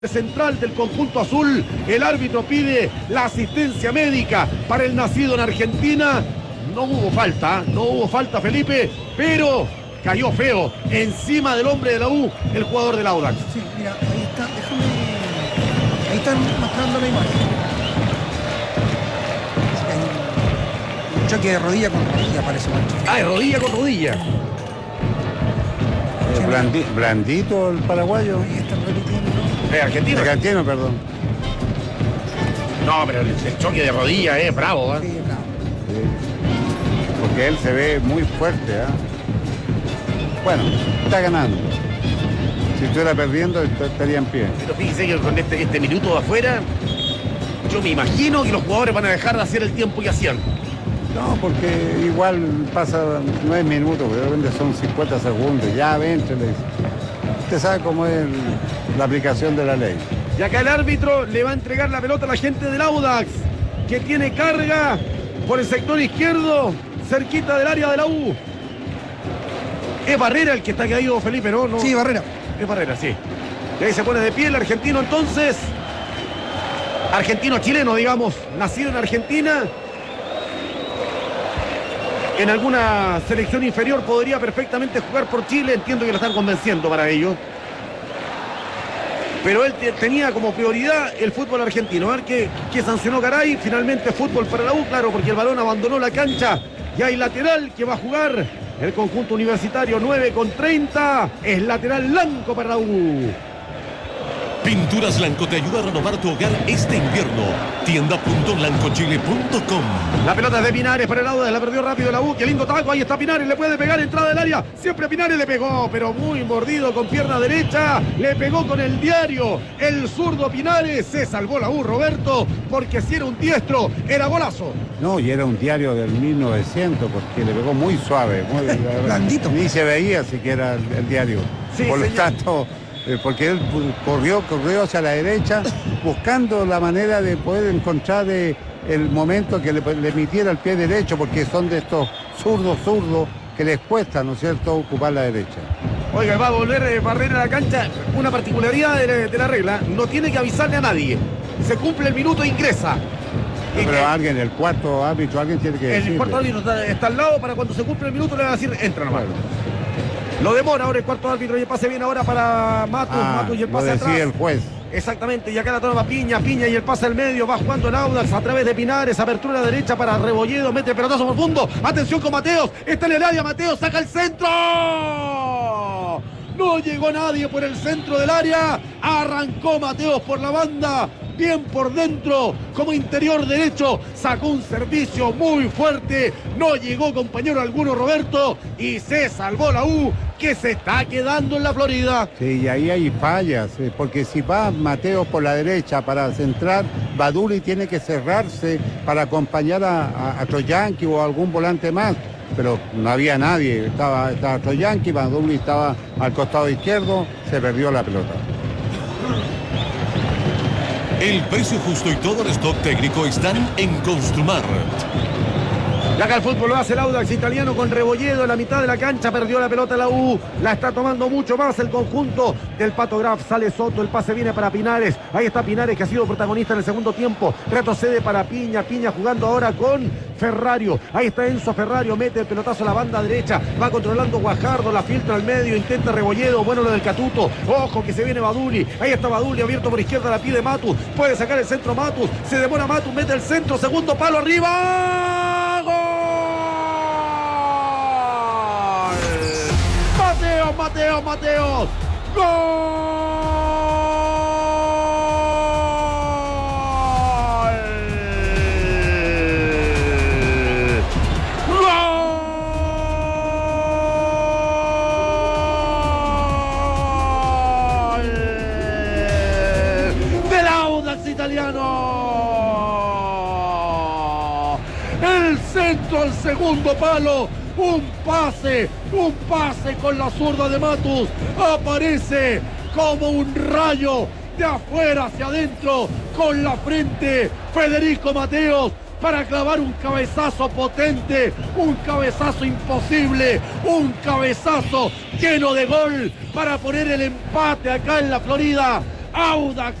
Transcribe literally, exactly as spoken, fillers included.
Central del conjunto azul. El árbitro pide la asistencia médica para el nacido en Argentina. No hubo falta, no hubo falta, Felipe, pero cayó feo encima del hombre de la U, el jugador del Audax. Sí, mira, ahí está, déjame. Ahí están mostrando la imagen. Un choque de rodilla con rodilla, parece mucho. Ah, de rodilla con rodilla. Eh, blandi, blandito el paraguayo. Ahí están repitiendo, ¿no? Eh, argentino. Argentino, perdón. No, pero el, el choque de rodilla es eh, bravo, ¿eh? Sí, bravo. Sí. Porque él se ve muy fuerte, ¿eh? Bueno, está ganando. Si estuviera perdiendo, estaría en pie. Pero fíjese que con este, este minuto de afuera, yo me imagino que los jugadores van a dejar de hacer el tiempo que hacían. No, porque igual pasa nueve minutos, pero de repente son cincuenta segundos. Ya vente, le dice. Usted sabe cómo es el, la aplicación de la ley. Y acá el árbitro le va a entregar la pelota a la gente del Audax, que tiene carga por el sector izquierdo, cerquita del área de la U. Es Barrera el que está caído, Felipe, ¿no? no Sí, Barrera. Es Barrera, sí. Y ahí se pone de pie el argentino entonces. Argentino-chileno, digamos, nacido en Argentina. En alguna selección inferior podría perfectamente jugar por Chile. Entiendo que lo están convenciendo para ello. Pero él te, tenía como prioridad el fútbol argentino. A ver qué, qué sancionó Garay. Finalmente fútbol para la U, claro, porque el balón abandonó la cancha. Y hay lateral que va a jugar el conjunto universitario. Nueve con treinta. Es lateral blanco para la U. Pinturas Blanco te ayuda a renovar tu hogar este invierno. tienda punto blanco chile punto com. La pelota es de Pinares para el Audax, la perdió rápido la U. Qué lindo taco, ahí está Pinares, le puede pegar entrada del área. Siempre Pinares le pegó, pero muy mordido con pierna derecha. Le pegó con el diario. El zurdo Pinares, se salvó la U, Roberto, porque si era un diestro, era golazo. No, y era un diario del mil novecientos, porque le pegó muy suave. Muy, Blandito. Ni se veía siquiera el, el diario. Sí, Por lo señor. tanto... Eh, porque él corrió, corrió hacia la derecha buscando la manera de poder encontrar eh, el momento que le, le emitiera el pie derecho, porque son de estos zurdos, zurdos que les cuesta, ¿no es cierto?, ocupar la derecha. Oiga, va a volver eh, Barrera a la cancha. Una particularidad de, la- de la regla, no tiene que avisarle a nadie. Se cumple el minuto e ingresa. Y Pero que alguien, el cuarto árbitro, alguien tiene que el decirle. cuarto árbitro está, está al lado para cuando se cumple el minuto le va a decir, entra nomás. Lo demora ahora el cuarto árbitro y el pase viene ahora para Matus, Ah, Matus y el lo pase decía atrás. el juez. Exactamente, y acá la toma Piña, Piña y el pase al medio, va jugando el Audax a través de Pinares, apertura derecha para Rebolledo, mete el pelotazo profundo, atención con Mateos, está en el área, Mateos saca el centro, no llegó nadie por el centro del área, arrancó Mateos por la banda, bien por dentro, como interior derecho, sacó un servicio muy fuerte, no llegó compañero alguno Roberto, y se salvó la U, que se está quedando en la Florida. Sí, y ahí hay fallas, eh, porque si va Mateo por la derecha para centrar, Baduli tiene que cerrarse para acompañar a, a, a Troyanqui o a algún volante más, pero no había nadie, estaba, estaba Troyanqui, Baduli estaba al costado izquierdo, se perdió la pelota. El precio justo y todo el stock técnico están en Construmart. Y acá el fútbol lo hace el Audax italiano con Rebolledo en la mitad de la cancha, perdió la pelota la U, la está tomando mucho más el conjunto del Pato Graf, sale Soto, el pase viene para Pinares, ahí está Pinares que ha sido protagonista en el segundo tiempo, retrocede para Piña, Piña jugando ahora con Ferrario, ahí está Enzo Ferrario, mete el pelotazo a la banda derecha, va controlando Guajardo, la filtra al medio, intenta Rebolledo, bueno lo del Catuto, ojo que se viene Baduli, ahí está Baduli abierto por izquierda, la pide Matus, puede sacar el centro Matus, se demora Matus, mete el centro, segundo palo arriba, ¡gol! Mateos, Mateos, Mateos, ¡gol! ¡Gol! Del Audax italiano. El centro al segundo palo. Un pase, un pase con la zurda de Matus. Aparece como un rayo de afuera hacia adentro con la frente Federico Mateos para clavar un cabezazo potente, un cabezazo imposible, un cabezazo lleno de gol para poner el empate acá en la Florida. Audax